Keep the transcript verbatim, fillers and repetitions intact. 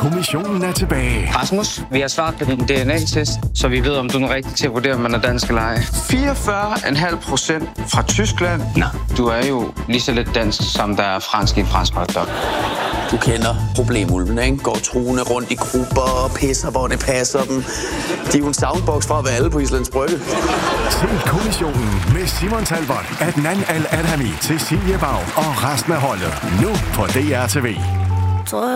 kommissionen er tilbage. Rasmus, vi har svaret på din D N A-test, så vi ved, om du er rigtig til at vurdere, om man er dansk eller ej. fireogfyrre komma fem procent fra Tyskland. Nå, du er jo lige så lidt dansk, som der er fransk i en fransk hotdog. Du kender problemulven, ikke? Går truende rundt i grupper og pisser, hvor det passer dem. De er jo en soundbox fra at være alle på Islands Brygge. Se kommissionen med Simon Talbot, Adnan Al-Adhami, Cecilie Bau og resten af holdet. Nu på D R T V.